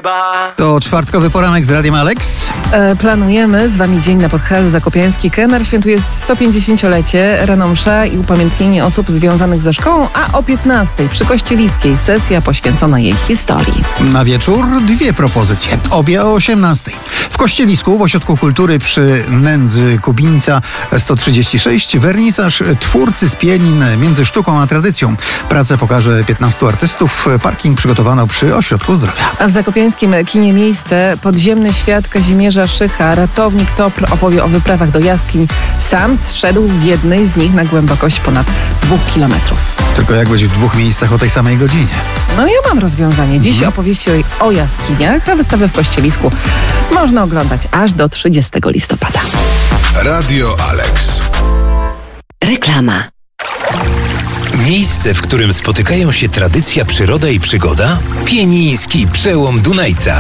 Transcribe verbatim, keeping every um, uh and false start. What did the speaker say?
nieba. To czwartkowy poranek z Radiem Alex. E, planujemy z wami dzień na Podhale Zakopiański. Kenar świętuje sto pięćdziesięciolecie, rano msza i upamiętnienie osób związanych ze szkołą, a o piętnastej przy Kościeliskiej sesja poświęcona jej historii. Na wieczór dwie propozycje, obie o osiemnastej. W Kościelisku w Ośrodku Kultury przy Nędzy Kubińca sto trzydzieści sześć wernisaż twórcy z Pielin między sztuką a tradycją. Pracę pokaże piętnastu artystów. Parking przygotowano przy Ośrodku Zdrowia. A w zakopiańskim kinie miejsce Podziemny świat Kazimierza Szycha. Ratownik Topr opowie o wyprawach do jaskiń. Sam zszedł w jednej z nich na głębokość ponad dwóch kilometrów. Tylko jak być w dwóch miejscach o tej samej godzinie? No ja mam rozwiązanie. Dziś mhm. opowieści o, o jaskiniach, a wystawę w Kościelisku można oglądać aż do trzydziestego listopada. Radio Alex. Reklama. Miejsce, w którym spotykają się tradycja, przyroda i przygoda? Pieniński Przełom Dunajca.